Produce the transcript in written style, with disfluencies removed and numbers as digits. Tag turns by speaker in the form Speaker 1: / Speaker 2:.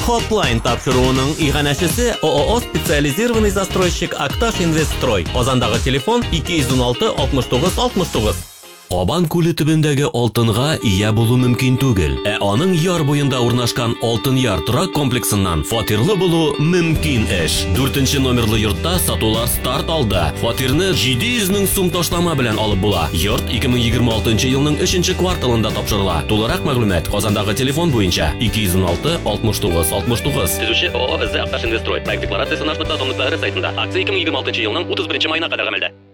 Speaker 1: Hotline тапшыруының иганәчесе ООО специализированный застройщик Акташ Инвестстрой. Казандагы телефон 216 69 69.
Speaker 2: Кабан күле төбендәге алтынга ия булу мөмкин түгел. Аның яр буенда урнашкан Алтын яр торак комплексыннан фатирлы булу мөмкин эш. 4-нче номерлы йортта сатулар старт алды. Фатирны 700 мең сум ташлама белән алып була. Йорт 2026 елның 3-нче кварталында тапшырыла. Тулырак мәгълүмат Казандагы телефон буенча 216 69 69.
Speaker 1: Төзүче ООО Акташ Инвестстрой. Проект декларациясе наш нокта сайтында. Акция 2026 елның 31 маена кадәр гамәлдә.